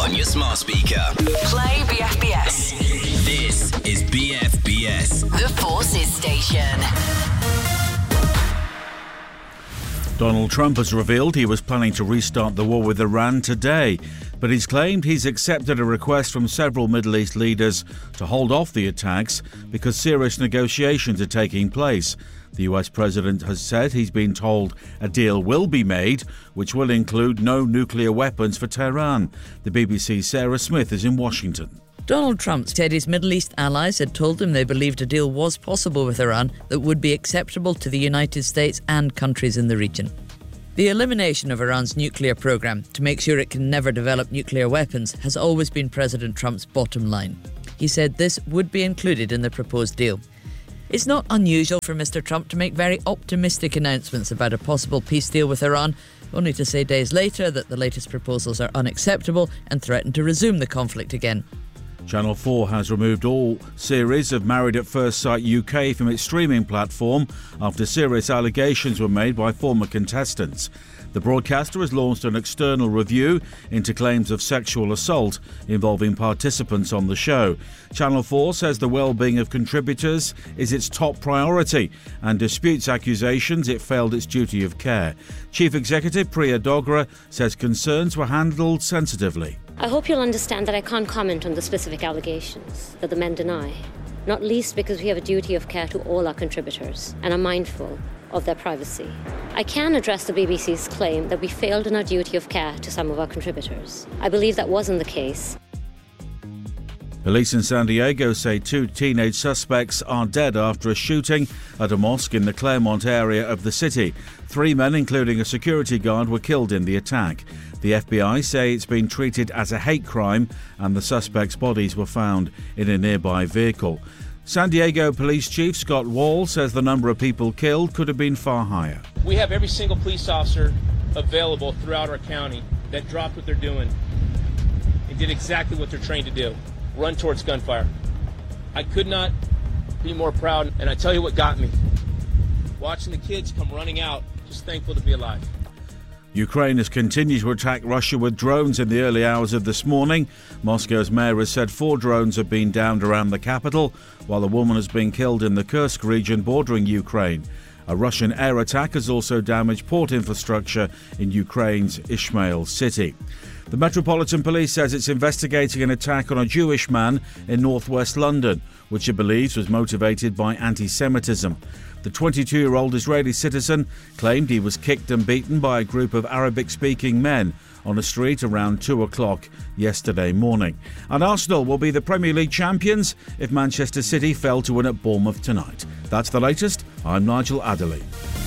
on your smart speaker. Play BFBS. This is BFBS. The Forces Station. Donald Trump has revealed he was planning to restart the war with Iran today, but he's claimed he's accepted a request from several Middle East leaders to hold off the attacks because serious negotiations are taking place. The US president has said he's been told a deal will be made, which will include no nuclear weapons for Tehran. The BBC's Sarah Smith is in Washington. Donald Trump said his Middle East allies had told him they believed a deal was possible with Iran that would be acceptable to the United States and countries in the region. The elimination of Iran's nuclear program to make sure it can never develop nuclear weapons has always been President Trump's bottom line. He said this would be included in the proposed deal. It's not unusual for Mr. Trump to make very optimistic announcements about a possible peace deal with Iran, only to say days later that the latest proposals are unacceptable and threaten to resume the conflict again. Channel 4 has removed all series of Married at First Sight UK from its streaming platform after serious allegations were made by former contestants. The broadcaster has launched an external review into claims of sexual assault involving participants on the show. Channel 4 says the well-being of contributors is its top priority and disputes accusations it failed its duty of care. Chief Executive Priya Dogra says concerns were handled sensitively. I hope you'll understand that I can't comment on the specific allegations that the men deny, not least because we have a duty of care to all our contributors and are mindful of their privacy. I can address the BBC's claim that we failed in our duty of care to some of our contributors. I believe that wasn't the case. Police in San Diego say 2 teenage suspects are dead after a shooting at a mosque in the Claremont area of the city. 3 men, including a security guard, were killed in the attack. The FBI say it's been treated as a hate crime and the suspects' bodies were found in a nearby vehicle. San Diego Police Chief Scott Wall says the number of people killed could have been far higher. We have every single police officer available throughout our county that dropped what they're doing and did exactly what they're trained to do. Run towards gunfire. I could not be more proud, and I tell you what got me. Watching the kids come running out, just thankful to be alive. Ukraine has continued to attack Russia with drones in the early hours of this morning. Moscow's mayor has said 4 drones have been downed around the capital, while a woman has been killed in the Kursk region bordering Ukraine. A Russian air attack has also damaged port infrastructure in Ukraine's Ismail city. The Metropolitan Police says it's investigating an attack on a Jewish man in northwest London, which it believes was motivated by anti-Semitism. The 22-year-old Israeli citizen claimed he was kicked and beaten by a group of Arabic-speaking men on a street around 2 o'clock yesterday morning. And Arsenal will be the Premier League champions if Manchester City fail to win at Bournemouth tonight. That's the latest. I'm Nigel Adderley.